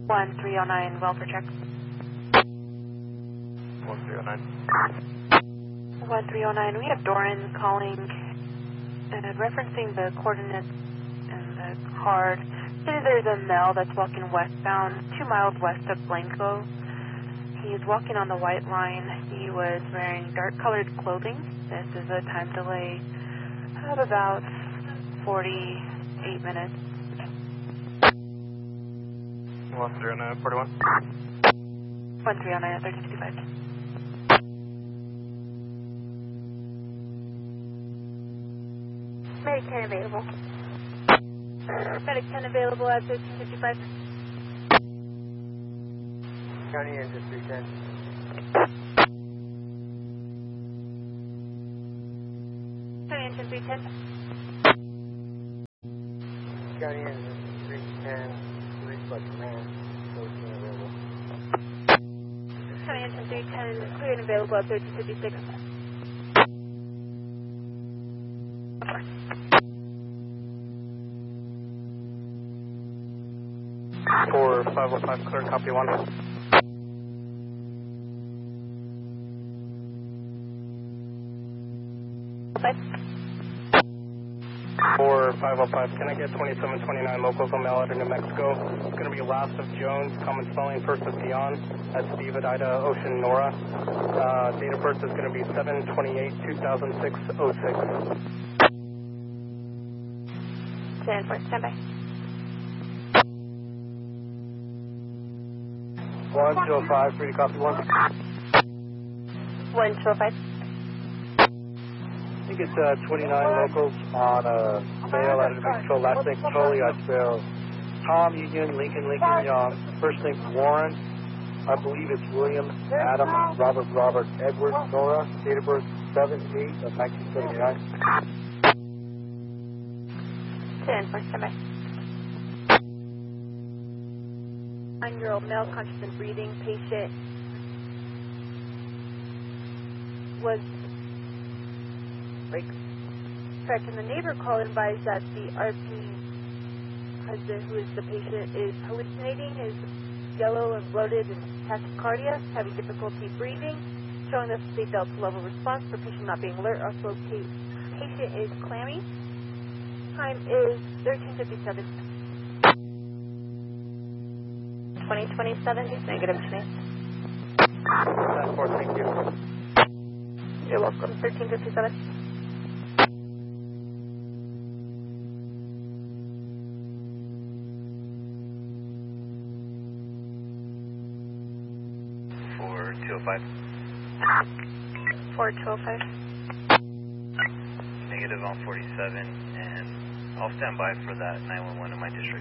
1309, welfare check. 1309. 1309, we have Doran calling and referencing the coordinates and the card. There's a male that's walking westbound, 2 miles west of Blanco. He's walking on the white line. He was wearing dark-colored clothing. This is a time delay of about 48 minutes. 1309, 41. 1309 at 3225. Medic 10 available. Medic 10 available at 3255. County engine 310. County engine 310. County engine 310. 3 plus man. 14 available. County engine 310, clear and available at 3256. 4505, clear, copy 1. 4505, can I get 2729 locals on Mail out of New Mexico? It's going to be last of Jones, common spelling, first of Dion. That's Steve at Ida, Ocean, Nora. Date of birth is going to be 7/28/2006, 06. Stand by. 1205, free to copy 1. 1205. I think it's 29 locals on Mail out of New Mexico. Last name Tully, I spell Tom Union, Lincoln Young. First name Warren. I believe it's William, Adam, Robert, Edward, Nora. Date of birth 7/8 of 1979. Stand by. 9-year-old male conscious and breathing patient was correct, and the neighbor called and advised that the RP husband, who is the patient, is hallucinating, is yellow and bloated and tachycardia, having difficulty breathing, showing the state delta level response for patient not being alert. Also, patient is clammy. Time is 13:57. 2027, negative 20. 10-4, thank you. You're welcome. 1357. 4205. 4205. Negative on 47, and I'll stand by for that 911 in my district.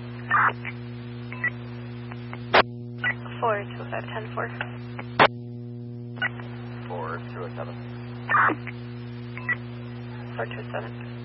4205, 10-4. 4207. 427.